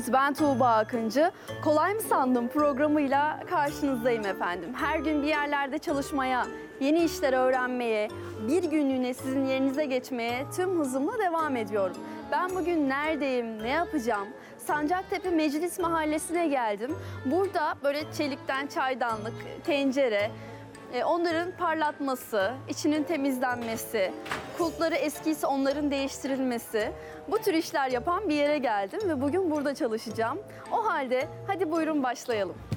ben Tuğba Akıncı. Kolay mı sandım programıyla karşınızdayım efendim. Her gün bir yerlerde çalışmaya, yeni işler öğrenmeye, bir günlüğüne sizin yerinize geçmeye tüm hızımla devam ediyorum. Ben bugün neredeyim, ne yapacağım? Sancaktepe Meclis Mahallesi'ne geldim. Burada böyle çelikten çaydanlık, tencere, onların parlatması, içinin temizlenmesi, kulpları eskiyse onların değiştirilmesi, bu tür işler yapan bir yere geldim ve bugün burada çalışacağım. O halde hadi buyurun başlayalım.